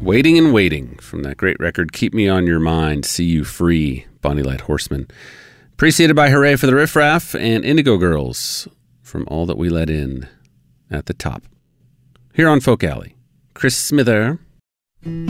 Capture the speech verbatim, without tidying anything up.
Waiting and Waiting from that great record, Keep Me on Your Mind, See You Free, Bonnie Light Horseman. Preceded by Hooray for the Riff Raff and Indigo Girls from All That We Let In at the top. Here on Folk Alley, Chris Smither.